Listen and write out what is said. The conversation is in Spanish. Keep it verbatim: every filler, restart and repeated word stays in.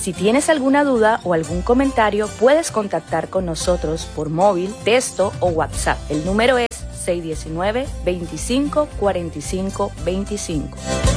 Si tienes alguna duda o algún comentario, puedes contactar con nosotros por móvil, texto o WhatsApp. El número es seis uno nueve, veinticinco, cuarenta y cinco veinticinco.